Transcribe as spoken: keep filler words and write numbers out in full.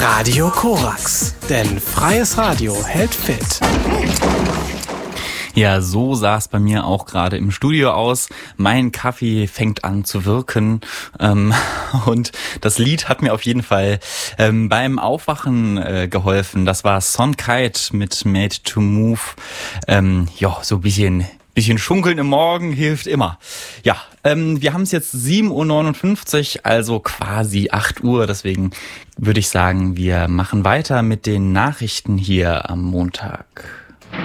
Radio Korax, denn freies Radio hält fit. Ja, so sah es bei mir auch gerade im Studio aus. Mein Kaffee fängt an zu wirken ähm, und das Lied hat mir auf jeden Fall ähm, beim Aufwachen äh, geholfen. Das war Son Kite mit Made to Move. Ähm, ja, so ein bisschen... Bisschen schunkeln im Morgen hilft immer. Ja, ähm, wir haben es jetzt sieben Uhr neunundfünfzig, also quasi acht Uhr. Deswegen würde ich sagen, wir machen weiter mit den Nachrichten hier am Montag.